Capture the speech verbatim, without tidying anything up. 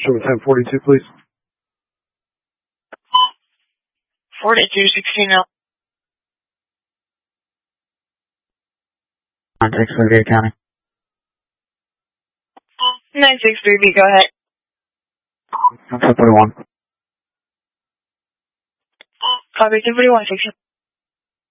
Show me ten forty-two, please. forty-two sixteen now. nine six thirty-eight County. nine six three B, go ahead. ten forty-one. Copy, ten forty-one, six.